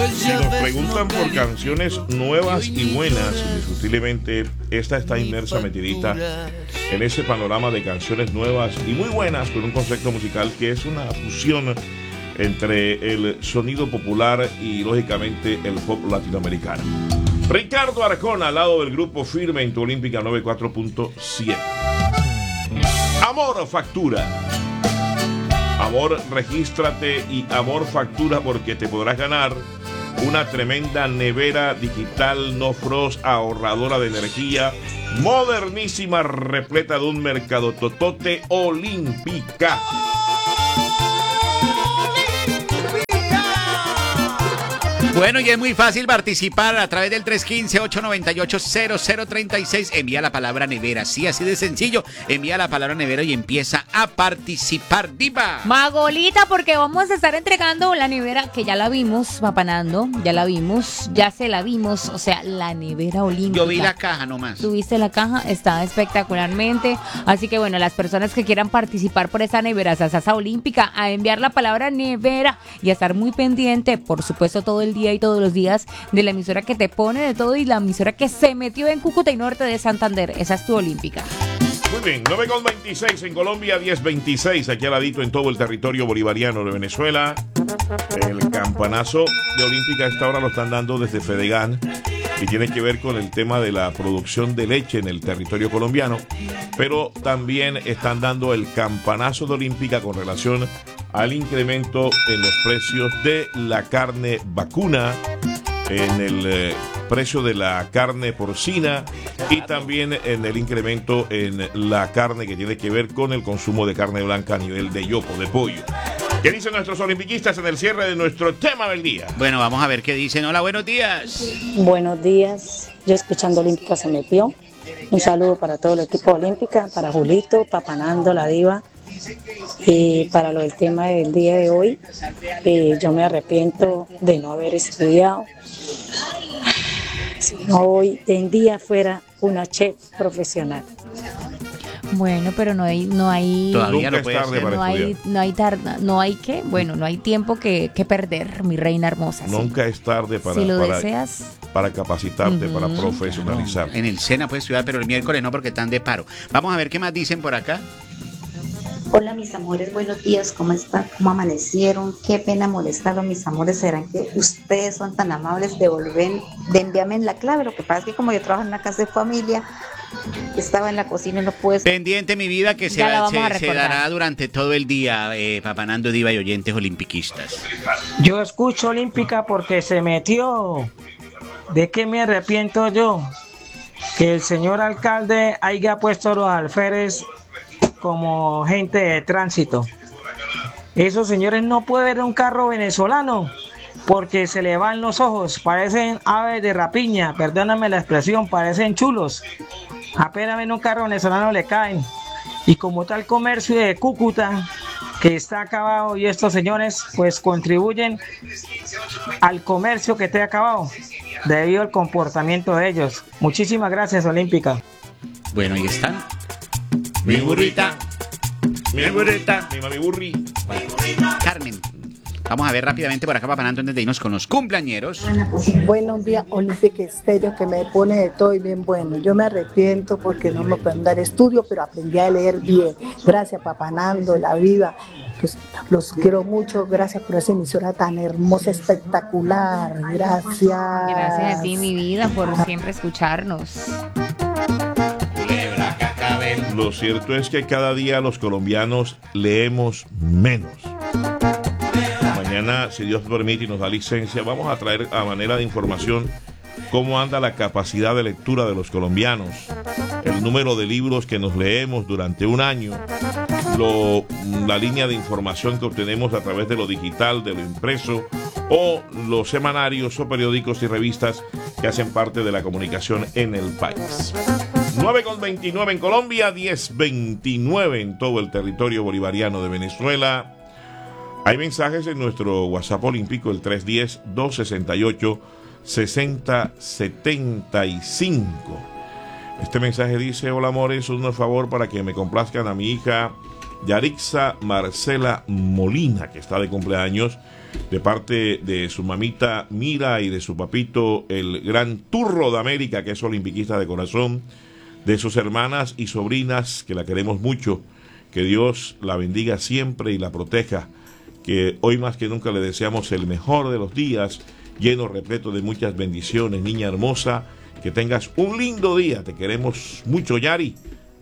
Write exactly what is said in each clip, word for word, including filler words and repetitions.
Si nos preguntan por canciones nuevas y buenas, indiscutiblemente esta está inmersa, metidita en ese panorama de canciones nuevas y muy buenas con un concepto musical que es una fusión entre el sonido popular y lógicamente el pop latinoamericano. Ricardo Arjona al lado del grupo Firme en tu Olímpica noventa y cuatro punto siete. Amor factura. Amor, regístrate y Amor factura porque te podrás ganar una tremenda nevera digital no frost ahorradora de energía, modernísima, repleta de un mercado totote Olímpica. Bueno, y es muy fácil participar a través del tres uno cinco, ocho nueve ocho, cero cero tres seis. Envía la palabra nevera, sí, así de sencillo. Envía la palabra nevera y empieza a participar, diva. Magolita, porque vamos a estar entregando la nevera que ya la vimos, papanando, ya la vimos, ya se la vimos, o sea, la nevera olímpica. Yo vi la caja nomás. ¿Tuviste la caja? Está espectacularmente. Así que bueno, las personas que quieran participar por esa nevera Sasasa olímpica, a enviar la palabra nevera y a estar muy pendiente, por supuesto, todo el día y todos los días de la emisora que te pone de todo y la emisora que se metió en Cúcuta y Norte de Santander. Esa es tu olímpica. Muy bien, nueve con veintiséis en Colombia, diez veintiséis aquí al ladito en todo el territorio bolivariano de Venezuela. El campanazo de olímpica a esta hora lo están dando desde Fedegan y tiene que ver con el tema de la producción de leche en el territorio colombiano, pero también están dando el campanazo de olímpica con relación al incremento en los precios de la carne vacuna, en el eh, precio de la carne porcina y también en el incremento en la carne que tiene que ver con el consumo de carne blanca a nivel de yopo, de pollo. ¿Qué dicen nuestros olimpiquistas en el cierre de nuestro tema del día? Bueno, vamos a ver qué dicen. Hola, buenos días. Buenos días. Yo escuchando Olímpica se me vio. Un saludo para todo el equipo Olímpica, para Julito, Papanando, la diva. Y para lo del tema del día de hoy, eh, yo me arrepiento de no haber estudiado. Si no hoy en día fuera una chef profesional. Bueno, pero no hay, no hay, todavía no puede hacer. no hay, no hay tarda, no hay qué, bueno, no hay tiempo que, que perder, mi reina hermosa. Nunca sí. es tarde para, si lo para, deseas, para capacitarte, uh-huh. para profesionalizar. No, en el SENA puedes estudiar, pero el miércoles no porque están de paro. Vamos a ver qué más dicen por acá. Hola mis amores, buenos días, ¿cómo están? ¿Cómo amanecieron? Qué pena molestarlos mis amores, ¿serán que ustedes son tan amables de volver, de enviarme la clave? Lo que pasa es que como yo trabajo en una casa de familia, estaba en la cocina y no puedo... Pendiente mi vida que se, se, se dará durante todo el día, eh, Papanando, diva y oyentes olimpiquistas. Yo escucho olímpica porque se metió. ¿De qué me arrepiento yo? Que el señor alcalde haya puesto a los alférez como gente de tránsito. Esos señores no pueden ver un carro venezolano porque se le van los ojos, parecen aves de rapiña, perdóname la expresión, parecen chulos. Apenas ven un carro venezolano le caen. Y como tal comercio de Cúcuta que está acabado y estos señores pues contribuyen al comercio que esté acabado debido al comportamiento de ellos. Muchísimas gracias, Olímpica. Bueno, ahí están. Mi burrita, mi burrita, mi mami burri. Carmen, vamos a ver rápidamente por acá, Papanando, antes de irnos con los cumpleañeros. Buenos días, Olímpica Estéreo, que me pone de todo y bien bueno. Yo me arrepiento porque no me pueden dar estudio, pero aprendí a leer bien. Gracias, Papanando, la vida. Pues, los quiero mucho. Gracias por esa emisora tan hermosa, espectacular. Gracias. Gracias a ti, mi vida, por siempre escucharnos. Lo cierto es que cada día los colombianos leemos menos. Mañana, si Dios permite y nos da licencia, vamos a traer a manera de información cómo anda la capacidad de lectura de los colombianos, el número de libros que nos leemos durante un año, lo, la línea de información que obtenemos a través de lo digital, de lo impreso, o los semanarios o periódicos y revistas que hacen parte de la comunicación en el país. nueve con veintinueve en Colombia, diez veintinueve en todo el territorio bolivariano de Venezuela. Hay mensajes en nuestro WhatsApp olímpico, el tres uno cero, dos seis ocho, seis cero siete cinco. Este mensaje dice: hola amores, un favor para que me complazcan a mi hija Yarixa Marcela Molina, que está de cumpleaños, de parte de su mamita Mira y de su papito, el gran Turro de América, que es olimpiquista de corazón, de sus hermanas y sobrinas, que la queremos mucho, que Dios la bendiga siempre y la proteja, que hoy más que nunca le deseamos el mejor de los días, lleno, repleto de muchas bendiciones, niña hermosa, que tengas un lindo día, te queremos mucho, Yari,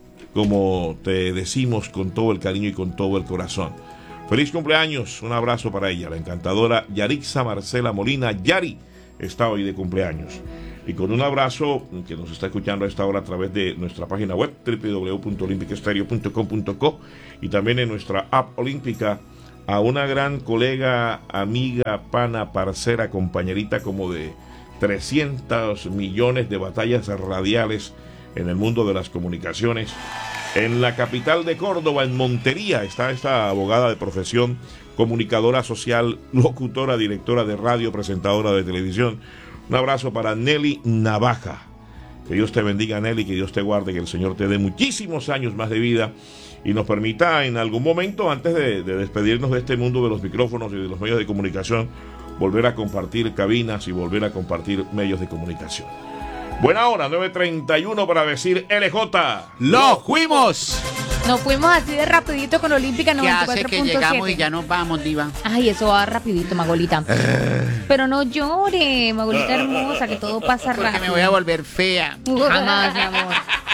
como te decimos con todo el cariño y con todo el corazón. Feliz cumpleaños, un abrazo para ella, la encantadora Yarixa Marcela Molina. Yari está hoy de cumpleaños. Y con un abrazo que nos está escuchando a esta hora a través de nuestra página web doble u doble u doble u punto olímpica estéreo punto com punto co y también en nuestra app olímpica, a una gran colega, amiga, pana, parcera, compañerita como de trescientos millones de batallas radiales en el mundo de las comunicaciones. En la capital de Córdoba, en Montería, está esta abogada de profesión, comunicadora social, locutora, directora de radio, presentadora de televisión. Un abrazo para Nelly Navaja. Que Dios te bendiga, Nelly, que Dios te guarde, que el Señor te dé muchísimos años más de vida y nos permita en algún momento, antes de, de despedirnos de este mundo de los micrófonos y de los medios de comunicación, volver a compartir cabinas y volver a compartir medios de comunicación. Buena hora, nueve treinta y uno para decir L J. ¡Lo fuimos! Nos fuimos así de rapidito con Olímpica ¿Qué noventa y hace cuatro que punto llegamos siete. y ya nos vamos, diva? Ay, eso va rapidito, Magolita. Pero no llore, Magolita hermosa, que todo pasa Porque rápido. me voy a volver fea. Jamás, mi amor.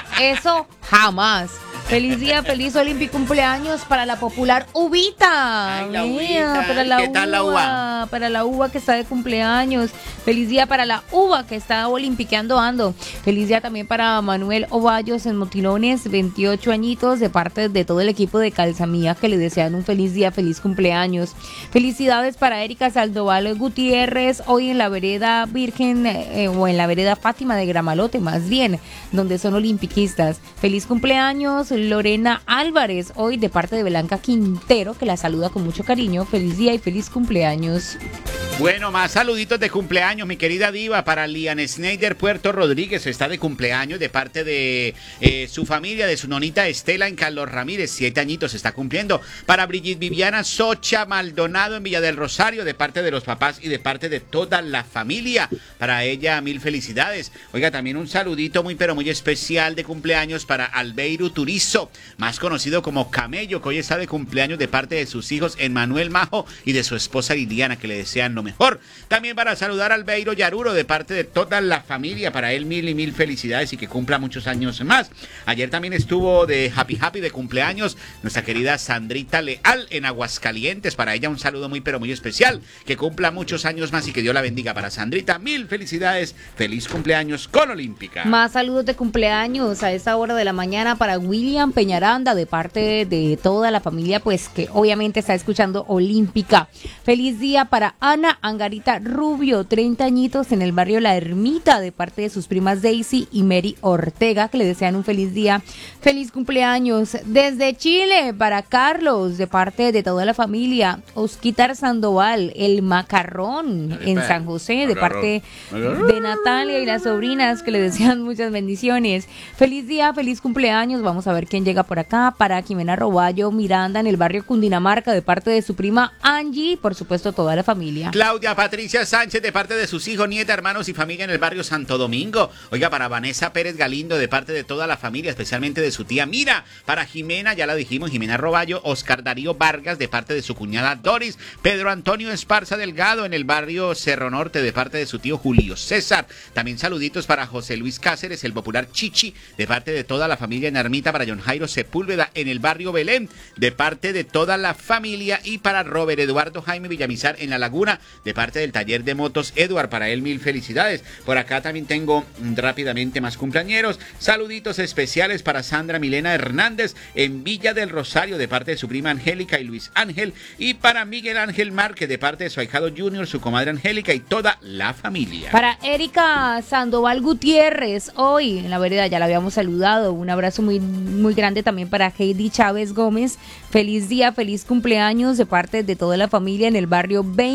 Eso jamás. Feliz día, feliz olímpico cumpleaños para la popular uvita. Ay, la Mira, uvita. para la ¿Qué tal la uva? Para la uva que está de cumpleaños. Feliz día para la uva que está olimpiqueando ando. Feliz día también para Manuel Ovallos en Motilones, veintiocho añitos, de parte de todo el equipo de Calzamía, que le desean un feliz día, feliz cumpleaños. Felicidades para Erika Saldoval Gutiérrez, hoy en la vereda Virgen, eh, o en la vereda Fátima de Gramalote, más bien, donde son olimpiquistas. Feliz cumpleaños, Lorena Álvarez, hoy de parte de Blanca Quintero, que la saluda con mucho cariño. Feliz día y feliz cumpleaños. Bueno, más saluditos de cumpleaños, mi querida diva, para Lian Schneider Puerto Rodríguez, está de cumpleaños de parte de eh, su familia, de su nonita Estela en Carlos Ramírez, siete añitos está cumpliendo. Para Brigitte Viviana Socha Maldonado en Villa del Rosario, de parte de los papás y de parte de toda la familia. Para ella, mil felicidades. Oiga, también un saludito muy pero muy especial de cumpleaños para Albeiro Turizo, más conocido como Camello, que hoy está de cumpleaños de parte de sus hijos Emmanuel Majo y de su esposa Liliana, que le desean lo mejor. También para saludar a Albeiro Yaruro de parte de toda la familia, para él mil y mil felicidades y que cumpla muchos años más. Ayer también estuvo de Happy Happy de cumpleaños nuestra querida Sandrita Leal en Aguascalientes, para ella un saludo muy pero muy especial, que cumpla muchos años más y que Dios la bendiga. Para Sandrita, mil felicidades, feliz cumpleaños con Olímpica. Más saludos de cumpleaños a esta hora de la mañana para William Peñaranda de parte de toda la familia, pues que obviamente está escuchando Olímpica. Feliz día para Ana Angarita Rubio, treinta añitos en el barrio La Ermita, de parte de sus primas Daisy y Mary Ortega, que le desean un feliz día. Feliz cumpleaños desde Chile para Carlos, de parte de toda la familia. Osquitar Sandoval, el macarrón en San José, de parte de Natalia y las sobrinas, que le desean muchas bendiciones. Feliz día, feliz cumpleaños. Vamos a ver quién llega por acá. Para Jimena Roballo Miranda en el barrio Cundinamarca, de parte de su prima Angie y por supuesto toda la familia. Claudia Patricia Sánchez de parte de sus hijos, nieta, hermanos y familia en el barrio Santo Domingo. Oiga, para Vanessa Pérez Galindo de parte de toda la familia, especialmente de su tía Mira. Para Jimena, ya la dijimos, Jimena Roballo. Oscar Darío Vargas de parte de su cuñada Doris. Pedro Antonio Esparza Delgado en el barrio Cerro Norte de parte de su tío Julio César. También saluditos para José Luis Cáceres, el popular Chichi, de parte de toda la familia en Ermita. Para John Jairo Sepúlveda en el barrio Belén, de parte de toda la familia. Y para Robert Eduardo Jaime Villamizar en La Laguna, de parte del taller de motos Edward, para él mil felicidades. Por acá también tengo mm, rápidamente más cumpleañeros. Saluditos especiales para Sandra Milena Hernández en Villa del Rosario, de parte de su prima Angélica y Luis Ángel. Y para Miguel Ángel Márquez, de parte de su ahijado Junior, su comadre Angélica y toda la familia. Para Erika Sandoval Gutiérrez, hoy en la vereda, ya la habíamos saludado. Un abrazo muy, muy grande también para Heidi Chávez Gómez. Feliz día, feliz cumpleaños de parte de toda la familia en el barrio veinte de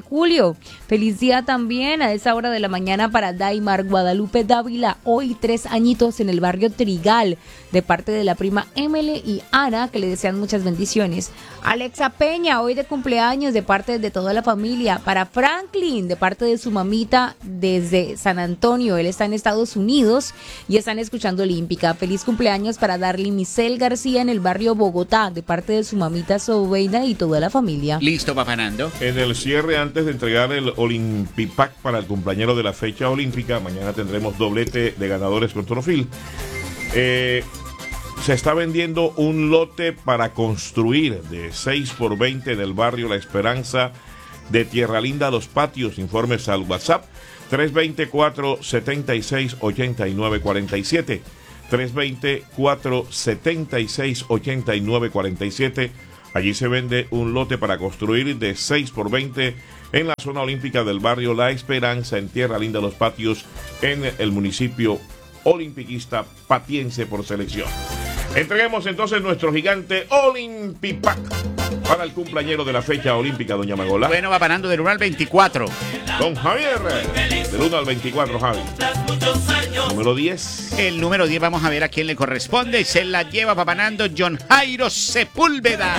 julio. Feliz día también a esa hora de la mañana para Daimar Guadalupe Dávila, hoy tres añitos en el barrio Trigal, de parte de la prima Emily y Ana, que le desean muchas bendiciones. Alexa Peña, hoy de cumpleaños de parte de toda la familia. Para Franklin, de parte de su mamita desde San Antonio, él está en Estados Unidos y están escuchando Olímpica. Feliz cumpleaños para Darly Misel García en el barrio Bogotá, de parte de su mamita Sobeida y toda la familia. Listo, Papá Nando. En el cierre, antes de entregar el Olympipack para el cumpleañero de la fecha olímpica, mañana tendremos doblete de ganadores con Tonofil. Eh, se está vendiendo un lote para construir de seis por veinte en el barrio La Esperanza de Tierra Linda, Los Patios. Informes al WhatsApp tres dos cero, cuatro siete seis, ocho nueve cuatro siete. tres dos cero, cuatro siete seis, ocho nueve cuatro siete. Allí se vende un lote para construir de seis por veinte en la zona olímpica del barrio La Esperanza, en Tierra Linda, Los Patios, en el municipio olimpiquista patiense por selección. Entreguemos entonces nuestro gigante Olympipack para el cumpleañero de la fecha olímpica, doña Magola. Bueno, va parando del uno al veinticuatro. Don Javier, del uno al veinticuatro, Javi. Número diez. El número diez, vamos a ver a quién le corresponde. Se la lleva papanando John Jairo Sepúlveda.